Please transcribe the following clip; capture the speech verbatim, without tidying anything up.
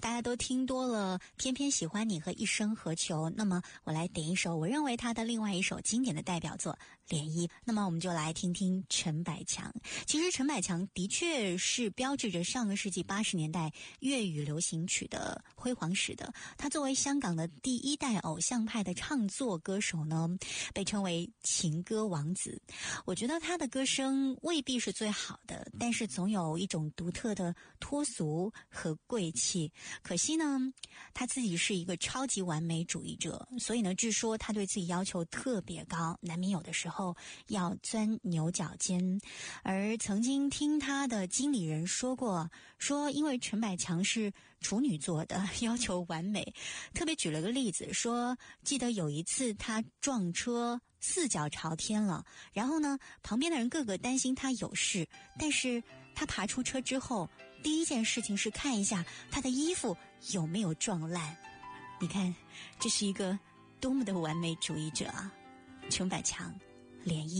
大家都听多了偏偏喜欢你和一生何求，那么我来点一首我认为他的另外一首经典的代表作《涟漪》。那么我们就来听听陈百强。其实陈百强的确是标志着上个世纪八十年代粤语流行曲的辉煌史的。他作为香港的第一代偶像派的唱作歌手呢，被称为情歌王子。我觉得他的歌声未必是最好的，但是总有一种独特的脱俗和贵气。可惜呢，他自己是一个超级完美主义者，所以呢，据说他对自己要求特别高，难免有的时候要钻牛角尖。而曾经听他的经理人说过，说因为陈百强是处女座的，要求完美，特别举了个例子，说记得有一次他撞车四脚朝天了，然后呢，旁边的人个个担心他有事，但是他爬出车之后，第一件事情是看一下他的衣服有没有撞烂。你看，这是一个多么的完美主义者啊！陈百强，涟漪。